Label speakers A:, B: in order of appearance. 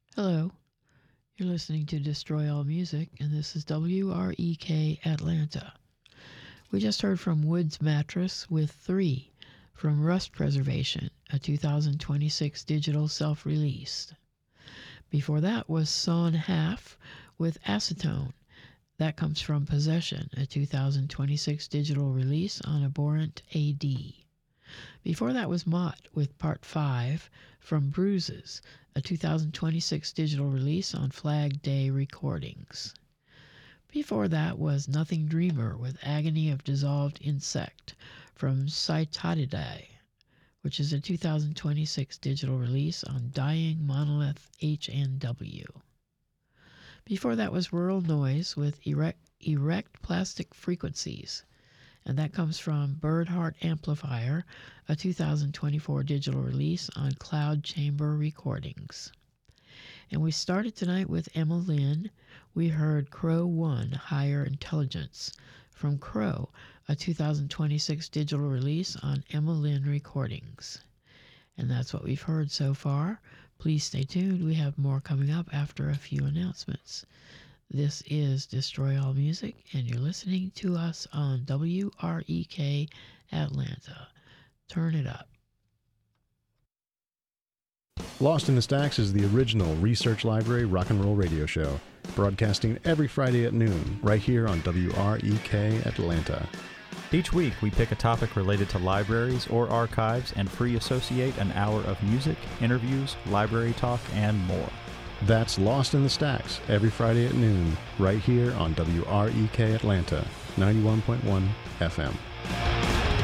A: Hello, you're listening to Destroy All Music, and this is WREK Atlanta. We just heard from Woods Mattress with 3 from Rust Preservation, a 2026 digital self-release. Before that was Sawn Half with Acetone. That comes from Possession, a 2026 digital release on Abhorrent AD. Before that was Mott with Part 5 from Bruises, a 2026 digital release on Flag Day Recordings. Before that was Nothing Dreamer with Agony of Dissolved Insect from Cytodidae, which is a 2026 digital release on Dying Monolith HNW. Before that was Rural Noise with Erect Plastic Frequencies, and that comes from Bird Heart Amplifier, a 2024 digital release on Cloud Chamber Recordings. And we started tonight with Emma Lynn. We heard Crow 1, Higher Intelligence, from Crow, a 2026 digital release on Emma Lynn Recordings. And that's what we've heard so far. Please stay tuned. We have more coming up after a few announcements. This is Destroy All Music, and you're listening to us on WREK Atlanta. Turn it up.
B: Lost in the Stacks is the original Research Library rock and roll radio show, broadcasting every Friday at noon, right here on WREK Atlanta.
C: Each week, we pick a topic related to libraries or archives and free associate an hour of music, interviews, library talk, and more.
B: That's Lost in the Stacks, every Friday at noon, right here on WREK Atlanta, 91.1 FM.